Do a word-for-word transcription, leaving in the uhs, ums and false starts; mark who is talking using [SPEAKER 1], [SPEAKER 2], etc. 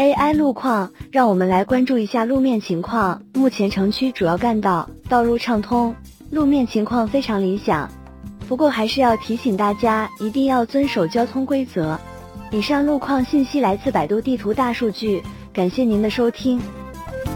[SPEAKER 1] A I 路况，让我们来关注一下路面情况。目前城区主要干道道路畅通，路面情况非常理想。不过还是要提醒大家，一定要遵守交通规则。以上路况信息来自百度地图大数据，感谢您的收听。